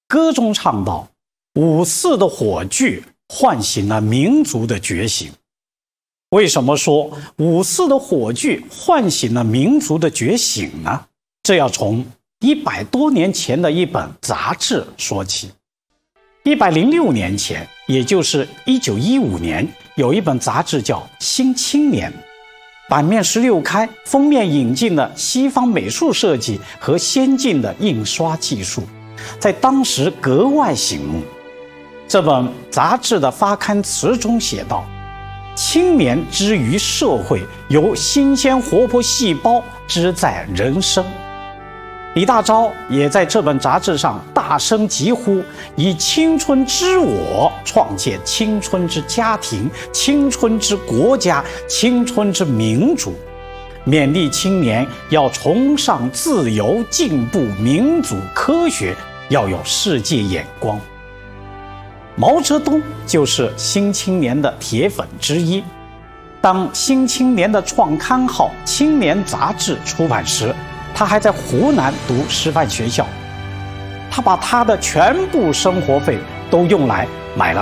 歌中唱道，54的火炬唤醒了民族的觉醒。为什么说54的火炬唤醒了民族的觉醒呢？这要从100多年前的一本杂志说起。106年前，也就是1915年，有一本杂志叫《新青年》，版面16开，封面引进了西方美术设计和先进的印刷技术，在当时格外醒目。这本杂志的发刊词中写道：青年之于社会，由新鲜活泼细胞之在人生。李大钊也在这本杂志上大声疾呼，以青春之我创建青春之家庭、青春之国家、青春之民主，勉励青年要崇尚自由、进步、民主、科学，要有世界眼光。毛泽东就是《新青年》的铁粉之一。当《新青年》的创刊号《青年》杂志出版时，他还在湖南读师范学校。他把他的全部生活费都用来买了